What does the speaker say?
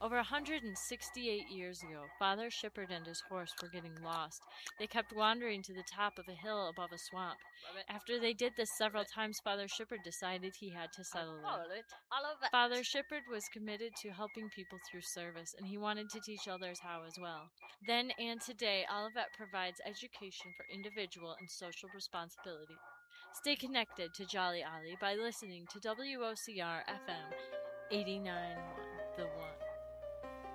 Over 168 years ago, Father Shipard and his horse were getting lost. They kept wandering to the top of a hill above a swamp. After they did this several times, Father Shipard decided he had to settle there. Father Shipard was committed to helping people through service, and he wanted to teach others how as well. Then and today, Olivet provides education for individual and social responsibility. Stay connected to Jolly Ollie by listening to WOCR FM 89.1.